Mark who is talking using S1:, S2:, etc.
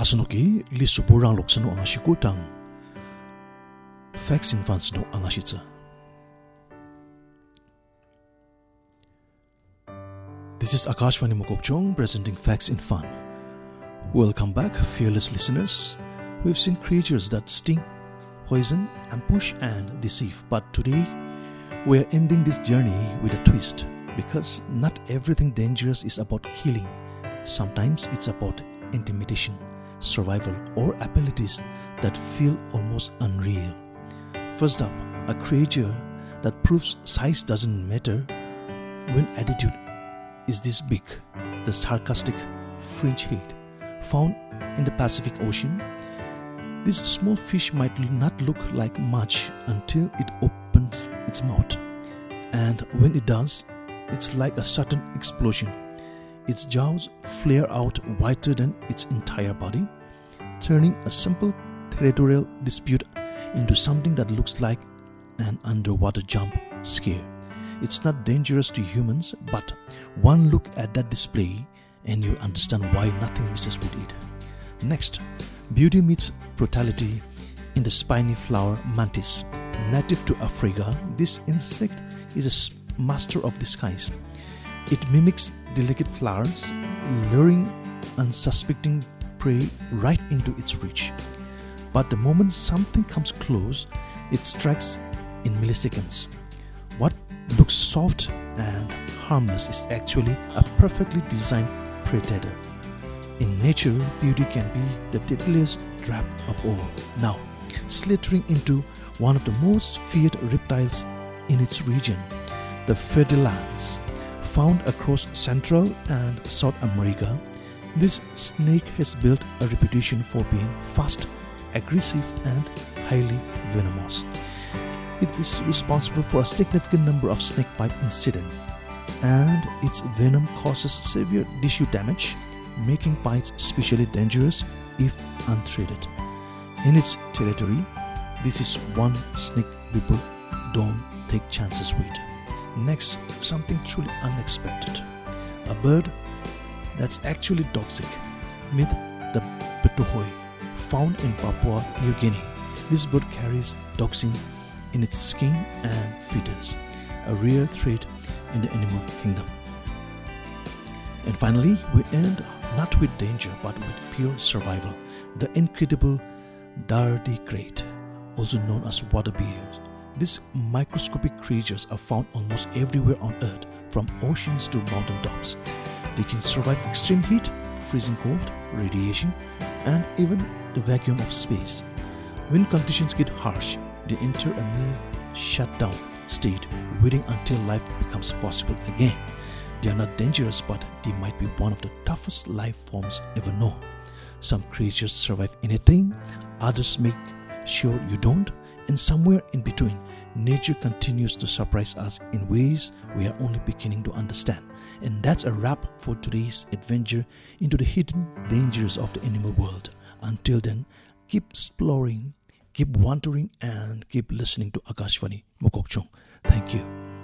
S1: Asunoki li supurang loksano angashikutang Facts in Fans no angashitsa. This is Akashvani Mokokchong presenting Facts in Fun. Welcome back, fearless listeners. We've seen creatures that sting, poison, ambush, and deceive. But today, we're ending this journey with a twist. Because not everything dangerous is about killing. Sometimes it's about intimidation, survival, or abilities that feel almost unreal. First up, a creature that proves size doesn't matter when attitude is this big, the sarcastic fringe head. Found in the Pacific Ocean, this small fish might not look like much until it opens its mouth. And when it does, it's like a sudden explosion. Its jaws flare out wider than its entire body, turning a simple territorial dispute into something that looks like an underwater jump scare. It's not dangerous to humans, but one look at that display and you understand why nothing messes with it. Next, beauty meets brutality in the spiny flower mantis. Native to Africa, this insect is a master of disguise. It mimics delicate flowers, luring unsuspecting prey right into its reach. But the moment something comes close, it strikes in milliseconds. What looks soft and harmless is actually a perfectly designed predator. In nature, beauty can be the deadliest trap of all. Now, slithering into one of the most feared reptiles in its region, the fedilans. Found across Central and South America, this snake has built a reputation for being fast, aggressive, and highly venomous. It is responsible for a significant number of snakebite incidents, and its venom causes severe tissue damage, making bites especially dangerous if untreated. In its territory, this is one snake people don't take chances with. Next, something truly unexpected. A bird that's actually toxic. Meet the petohoi, found in Papua New Guinea. This bird carries toxin in its skin and feathers, a rare trait in the animal kingdom. And finally, we end not with danger but with pure survival. The incredible tardigrade, also known as water bears. These microscopic creatures are found almost everywhere on Earth, from oceans to mountaintops. They can survive extreme heat, freezing cold, radiation, and even the vacuum of space. When conditions get harsh, they enter a near shutdown state, waiting until life becomes possible again. They are not dangerous, but they might be one of the toughest life forms ever known. Some creatures survive anything, others make sure you don't, and somewhere in between, nature continues to surprise us in ways we are only beginning to understand. And that's a wrap for today's adventure into the hidden dangers of the animal world. Until then, keep exploring, keep wondering, and keep listening to Akashvani Mokokchong. Thank you.